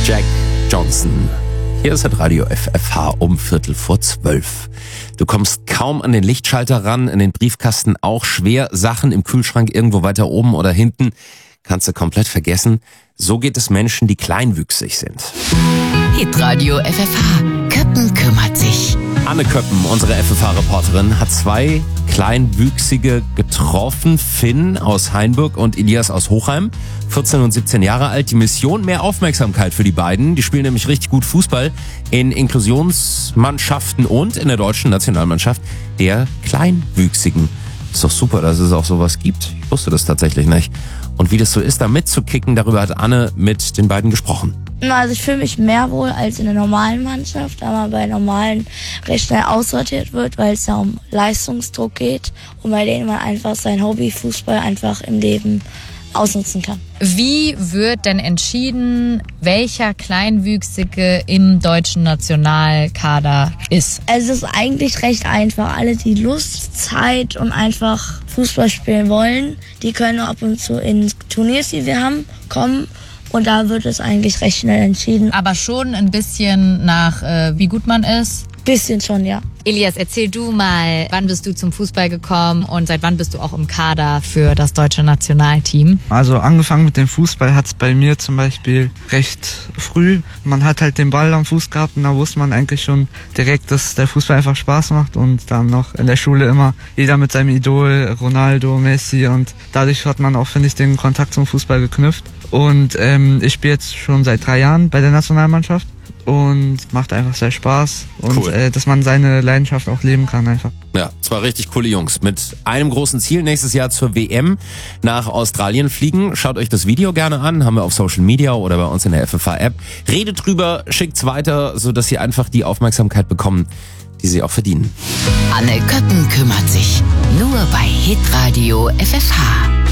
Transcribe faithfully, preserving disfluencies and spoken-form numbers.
Jack Johnson. Hier ist das Radio F F H um Viertel vor zwölf. Du kommst kaum an den Lichtschalter ran, in den Briefkasten auch schwer. Sachen im Kühlschrank irgendwo weiter oben oder hinten kannst du komplett vergessen. So geht es Menschen, die kleinwüchsig sind. Hitradio F F H. Köppen kümmert sich. Anne Köppen, unsere F F H-Reporterin, hat zwei Kleinwüchsige getroffen. Finn aus Hainburg und Elias aus Hochheim, vierzehn und siebzehn Jahre alt. Die Mission, mehr Aufmerksamkeit für die beiden. Die spielen nämlich richtig gut Fußball in Inklusionsmannschaften und in der deutschen Nationalmannschaft der Kleinwüchsigen. Ist doch super, dass es auch sowas gibt. Ich wusste das tatsächlich nicht. Und wie das so ist, da mitzukicken, darüber hat Anne mit den beiden gesprochen. Also ich fühle mich mehr wohl als in der normalen Mannschaft, da man bei normalen recht schnell aussortiert wird, weil es ja um Leistungsdruck geht und bei denen man einfach sein Hobby Fußball einfach im Leben ausnutzen kann. Wie wird denn entschieden, welcher Kleinwüchsige im deutschen Nationalkader ist? Also es ist eigentlich recht einfach. Alle, die Lust, Zeit und einfach Fußball spielen wollen, die können ab und zu in Turniers, die wir haben, kommen. Und da wird es eigentlich recht schnell entschieden. Aber schon ein bisschen nach, äh, wie gut man ist? Bisschen schon, ja. Elias, erzähl du mal, wann bist du zum Fußball gekommen und seit wann bist du auch im Kader für das deutsche Nationalteam? Also angefangen mit dem Fußball hat es bei mir zum Beispiel recht früh. Man hat halt den Ball am Fuß gehabt und da wusste man eigentlich schon direkt, dass der Fußball einfach Spaß macht. Und dann noch in der Schule immer jeder mit seinem Idol, Ronaldo, Messi. Und dadurch hat man auch, finde ich, den Kontakt zum Fußball geknüpft. Und ähm, ich spiele jetzt schon seit drei Jahren bei der Nationalmannschaft. Und macht einfach sehr Spaß und Cool. äh, dass man seine Leidenschaft auch leben kann einfach. Ja, zwei richtig coole Jungs mit einem großen Ziel, nächstes Jahr zur W M nach Australien fliegen. Schaut euch das Video gerne an, haben wir auf Social Media oder bei uns in der F F H-App. Redet drüber, schickt's weiter, sodass sie einfach die Aufmerksamkeit bekommen, die sie auch verdienen. Anne Köppen kümmert sich. Nur bei Hitradio F F H.